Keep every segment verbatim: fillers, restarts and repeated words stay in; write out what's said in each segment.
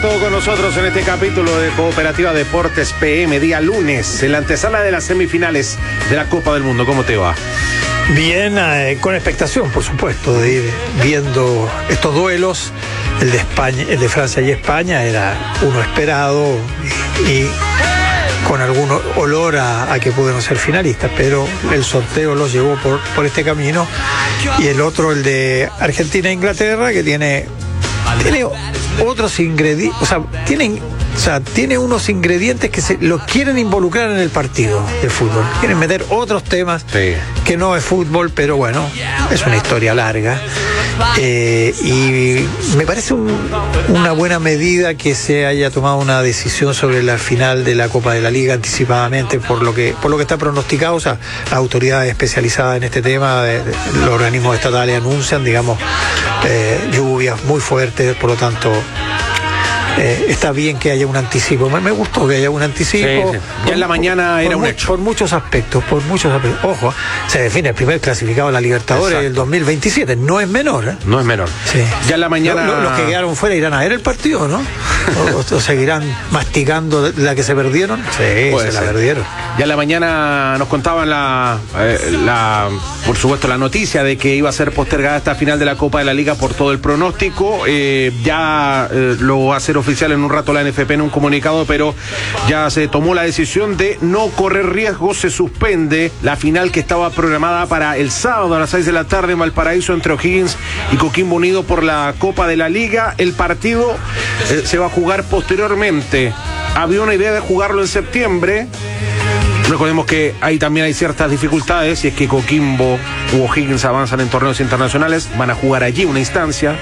rato con nosotros en este capítulo de Cooperativa Deportes P M, día lunes, en la antesala de las semifinales de la Copa del Mundo. ¿Cómo te va? Bien, eh, con expectación, por supuesto, de ir viendo estos duelos. El de España, el de Francia y España era uno esperado y, y con algún olor a, a que pudieron ser finalistas, pero el sorteo los llevó por, por este camino. Y el otro, el de Argentina e Inglaterra, que tiene, tiene otros ingredientes, o sea, tienen, o sea, tiene unos ingredientes que se los quieren involucrar en el partido de fútbol. Quieren meter otros temas sí. que no es fútbol, pero bueno, es una historia larga. Eh, y me parece un, una buena medida que se haya tomado una decisión sobre la final de la Copa de la Liga anticipadamente por lo que por lo que está pronosticado. O sea, las autoridades especializadas en este tema, de, de, los organismos estatales anuncian, digamos, eh, lluvias muy fuertes, por lo tanto Eh, está bien que haya un anticipo. Me, me gustó que haya un anticipo. Sí, sí. Ya por, en la mañana por, era por un mu- hecho. Por muchos aspectos, por muchos aspectos. Ojo, se define el primer clasificado de la Libertadores del dos mil veintisiete. No es menor, ¿eh? No es menor. Sí. Ya en la mañana. Lo, lo, los que quedaron fuera irán a ver el partido, ¿no? o, o, o seguirán masticando la que se perdieron. Sí, Puede se ser. la perdieron. Ya en la mañana nos contaban la, eh, la, por supuesto, la noticia de que iba a ser postergada esta final de la Copa de la Liga por todo el pronóstico. Eh, ya eh, lo va a hacer oficial en un rato la N F P en un comunicado, pero ya se tomó la decisión de no correr riesgos. Se suspende la final que estaba programada para el sábado a las seis de la tarde en Valparaíso entre O'Higgins y Coquimbo Unido por la Copa de la Liga. El partido eh, se va a jugar posteriormente. Había una idea de jugarlo en septiembre. Recordemos que ahí también hay ciertas dificultades, y es que Coquimbo u O'Higgins avanzan en torneos internacionales, van a jugar allí una instancia.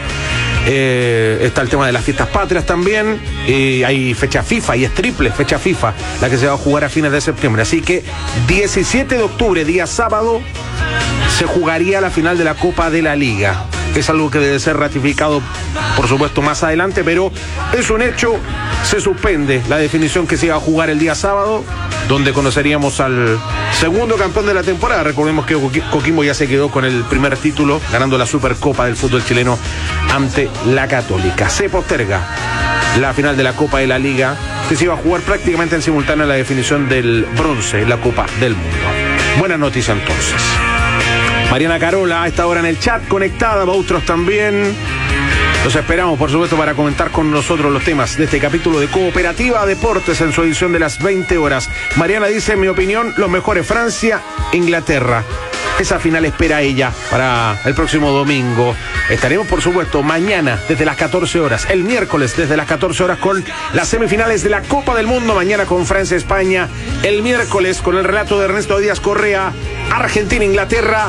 Eh, está el tema de las fiestas patrias también, eh, hay fecha FIFA y es triple fecha FIFA la que se va a jugar a fines de septiembre, así que diecisiete de octubre, día sábado, se jugaría la final de la Copa de la Liga. Es algo que debe ser ratificado, por supuesto, más adelante, pero es un hecho. Se suspende la definición que se iba a jugar el día sábado, donde conoceríamos al segundo campeón de la temporada. Recordemos que Coquimbo ya se quedó con el primer título, ganando la Supercopa del fútbol chileno ante la Católica. Se posterga la final de la Copa de la Liga, que se iba a jugar prácticamente en simultáneo a la definición del bronce, la Copa del Mundo. Buena noticia entonces. Mariana Carola a esta hora en el chat, conectada, Bautros también. Los esperamos, por supuesto, para comentar con nosotros los temas de este capítulo de Cooperativa Deportes en su edición de las veinte horas. Mariana dice, en mi opinión, los mejores Francia, Inglaterra. Esa final espera ella para el próximo domingo. Estaremos, por supuesto, mañana desde las catorce horas, el miércoles desde las catorce horas con las semifinales de la Copa del Mundo, mañana con Francia, España, el miércoles con el relato de Ernesto Díaz Correa, Argentina, Inglaterra.